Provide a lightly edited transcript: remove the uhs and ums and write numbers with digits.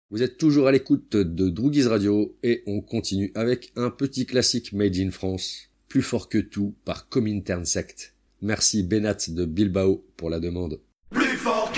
Vous êtes toujours à l'écoute de Droogies Radio et on continue avec un petit classique made in France, Plus fort que tout par Comintern Sect. Merci Benat de Bilbao pour la demande.